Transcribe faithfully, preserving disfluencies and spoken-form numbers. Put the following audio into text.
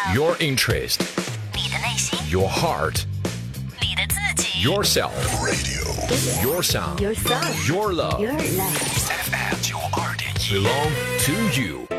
Your interest, 你的内心， your heart, 你的自己 yourself, radio, your sound, Your sound your love, Your love F M 九二点一 belong to you.